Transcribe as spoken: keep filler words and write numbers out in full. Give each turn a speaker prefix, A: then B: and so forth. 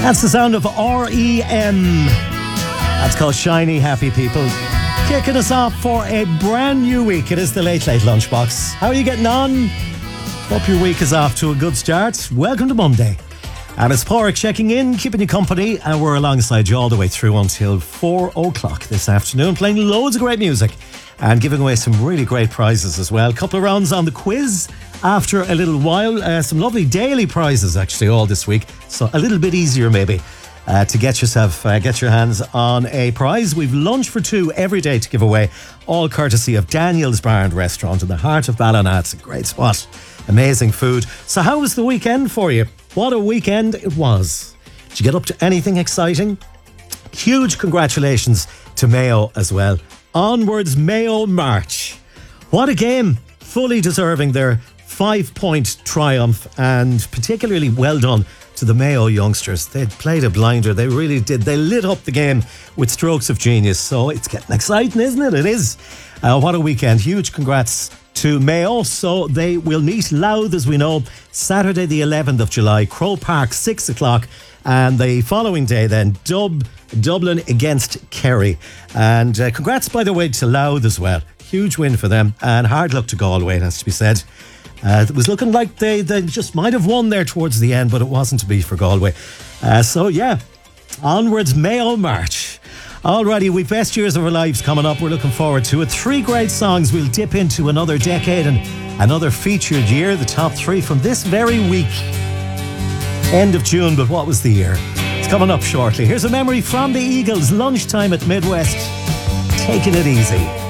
A: That's the sound of R E M. That's called Shiny Happy People. Kicking us off for a brand new week. It is the Late Late Lunchbox. How are you getting on? Hope your week is off to a good start. Welcome to Monday. And it's Porrick checking in, keeping you company, and we're alongside you all the way through until four o'clock this afternoon, playing loads of great music and giving away some really great prizes as well. A couple of rounds on the quiz after a little while. Uh, some lovely daily prizes actually all this week, so a little bit easier maybe uh, to get yourself, uh, get your hands on a prize. We've lunch for two every day to give away, all courtesy of Daniel's Bar and Restaurant in the heart of Ballina. It's a great spot. Amazing food. So how was the weekend for you? What a weekend it was. Did you get up to anything exciting? Huge congratulations to Mayo as well. Onwards Mayo March. What a game. Fully deserving their five-point triumph, and particularly well done to the Mayo youngsters. They played a blinder. They really did. They lit up the game with strokes of genius. So it's getting exciting, isn't it? It is. Uh, what a weekend. Huge congrats to Mayo. So they will meet Louth, as we know, Saturday the eleventh of July, Crow Park, six o'clock. And the following day then, Dub, Dublin against Kerry. And uh, congrats, by the way, to Louth as well. Huge win for them. And hard luck to Galway, it has to be said. Uh, it was looking like they, they just might have won there towards the end, but it wasn't to be for Galway. Uh, so yeah, onwards Mayo March. Alrighty, we've best years of our lives coming up. We're looking forward to it. Three great songs. We'll dip into another decade and another featured year. The top three from this very week. End of June, but what was the year? It's coming up shortly. Here's a memory from the Eagles. Lunchtime at Midwest. Taking it easy.